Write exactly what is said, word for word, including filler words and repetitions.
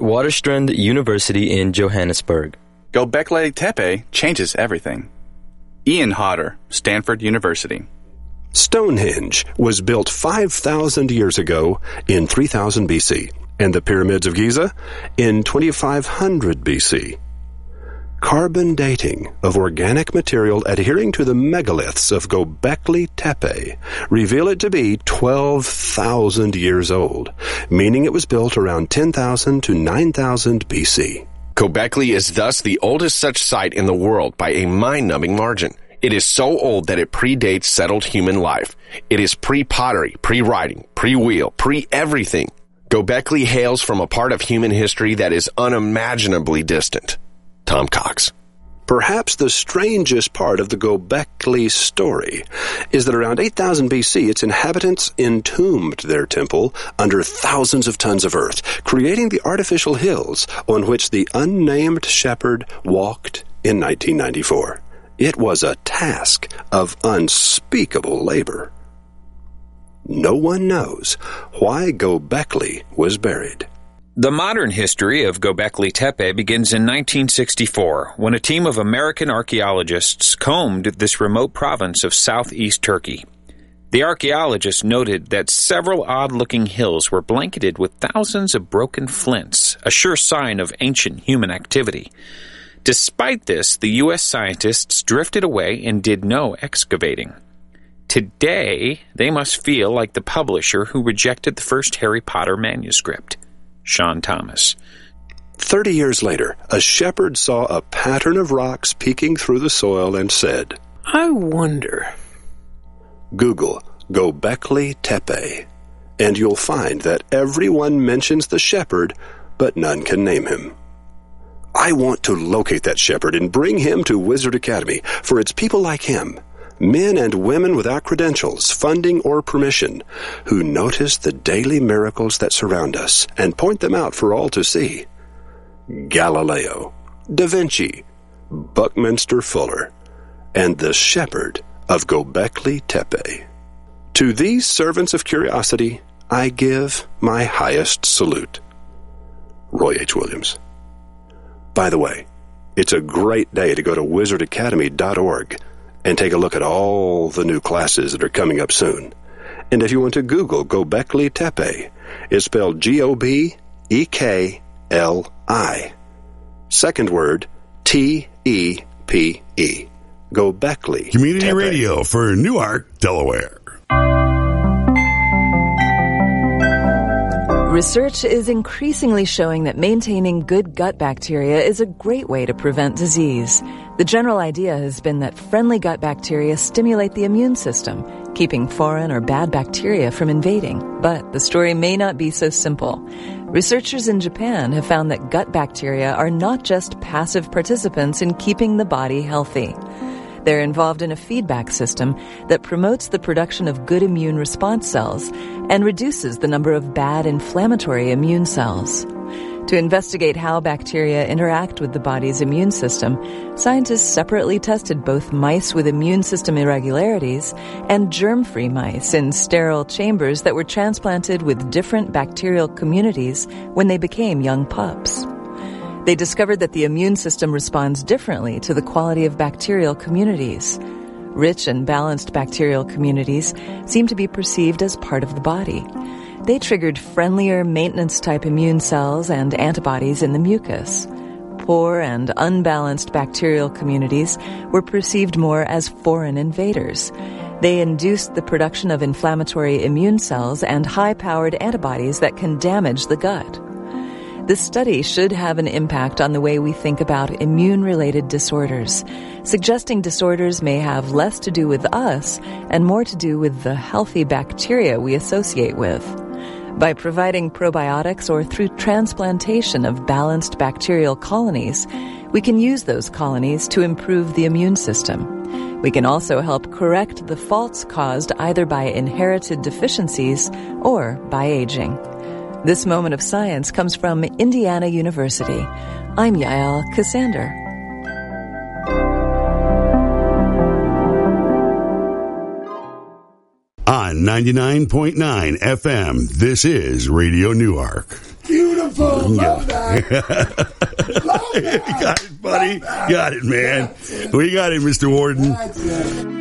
Waterstrand University in Johannesburg. Göbekli Tepe changes everything. Ian Hodder, Stanford University. Stonehenge was built five thousand years ago in three thousand B C, and the Pyramids of Giza in twenty-five hundred B C. Carbon dating of organic material adhering to the megaliths of Göbekli Tepe reveal it to be twelve thousand years old, meaning it was built around ten thousand to nine thousand B C. Göbekli is thus the oldest such site in the world by a mind-numbing margin. It is so old that it predates settled human life. It is pre-pottery, pre-writing, pre-wheel, pre-everything. Göbekli hails from a part of human history that is unimaginably distant. Tom Cox. Perhaps the strangest part of the Göbekli story is that around eight thousand B C, its inhabitants entombed their temple under thousands of tons of earth, creating the artificial hills on which the unnamed shepherd walked in nineteen ninety-four. It was a task of unspeakable labor. No one knows why Göbekli was buried. The modern history of Göbekli Tepe begins in nineteen sixty-four, when a team of American archaeologists combed this remote province of southeast Turkey. The archaeologists noted that several odd-looking hills were blanketed with thousands of broken flints, a sure sign of ancient human activity. Despite this, the U S scientists drifted away and did no excavating. Today, they must feel like the publisher who rejected the first Harry Potter manuscript, Sean Thomas. Thirty years later, a shepherd saw a pattern of rocks peeking through the soil and said, I wonder. Google Göbekli Tepe, and you'll find that everyone mentions the shepherd, but none can name him. I want to locate that shepherd and bring him to Wizard Academy, for it's people like him, men and women without credentials, funding, or permission, who notice the daily miracles that surround us and point them out for all to see. Galileo, Da Vinci, Buckminster Fuller, and the shepherd of Göbekli Tepe. To these servants of curiosity, I give my highest salute. Roy H. Williams. By the way, it's a great day to go to wizard academy dot org and take a look at all the new classes that are coming up soon. And if you want to Google Göbekli Tepe, it's spelled G O B E K L I. Second word, T E P E. Göbekli Community Tepe. Radio for Newark, Delaware. Research is increasingly showing that maintaining good gut bacteria is a great way to prevent disease. The general idea has been that friendly gut bacteria stimulate the immune system, keeping foreign or bad bacteria from invading. But the story may not be so simple. Researchers in Japan have found that gut bacteria are not just passive participants in keeping the body healthy. They're involved in a feedback system that promotes the production of good immune response cells and reduces the number of bad inflammatory immune cells. To investigate how bacteria interact with the body's immune system, scientists separately tested both mice with immune system irregularities and germ-free mice in sterile chambers that were transplanted with different bacterial communities when they became young pups. They discovered that the immune system responds differently to the quality of bacterial communities. Rich and balanced bacterial communities seem to be perceived as part of the body. They triggered friendlier maintenance-type immune cells and antibodies in the mucus. Poor and unbalanced bacterial communities were perceived more as foreign invaders. They induced the production of inflammatory immune cells and high-powered antibodies that can damage the gut. This study should have an impact on the way we think about immune-related disorders, suggesting disorders may have less to do with us and more to do with the healthy bacteria we associate with. By providing probiotics or through transplantation of balanced bacterial colonies, we can use those colonies to improve the immune system. We can also help correct the faults caused either by inherited deficiencies or by aging. This moment of science comes from Indiana University. I'm Yael Cassander. On ninety-nine point nine F M, this is Radio Newark. Beautiful. Wonderful. Love that. Love that. Got it, buddy. Got it, man. We got it, Mister Warden. That's it.